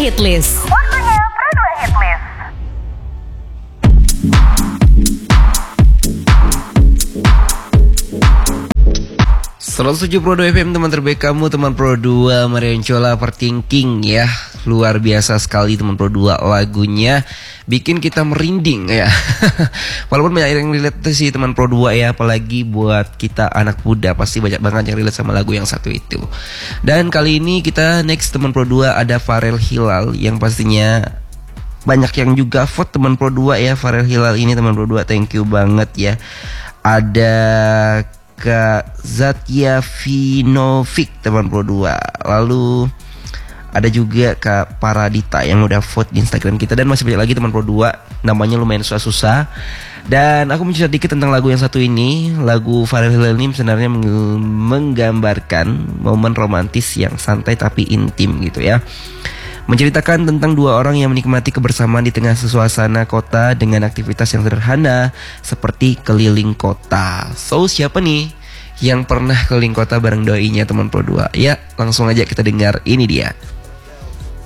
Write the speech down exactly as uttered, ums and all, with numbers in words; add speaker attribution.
Speaker 1: Hitlist.
Speaker 2: Waktunya Pro dua Hitlist.
Speaker 3: seratus tujuh Pro dua F M, teman terbaik kamu, teman Pro dua Mariancola Overthinking ya. Luar biasa sekali teman Pro dua, lagunya bikin kita merinding ya. Walaupun banyak yang relate sih teman Pro dua ya, apalagi buat kita anak muda pasti banyak banget yang relate sama lagu yang satu itu. Dan kali ini kita next teman Pro dua ada Farel Hilal yang pastinya banyak yang juga vote teman Pro dua ya. Farel Hilal ini teman Pro dua, thank you banget ya. Ada Kak Zatya Vinovic teman Pro dua. Lalu ada juga Kak Paradita yang udah vote di Instagram kita. Dan masih banyak lagi teman Pro dua, namanya lumayan susah-susah. Dan aku mau cerita dikit tentang lagu yang satu ini. Lagu Farel Hilal ini sebenarnya menggambarkan momen romantis yang santai tapi intim gitu ya. Menceritakan tentang dua orang yang menikmati kebersamaan di tengah suasana kota dengan aktivitas yang sederhana seperti keliling kota. So, siapa nih yang pernah keliling kota bareng doinya teman Pro dua? Ya, langsung aja kita dengar, ini dia.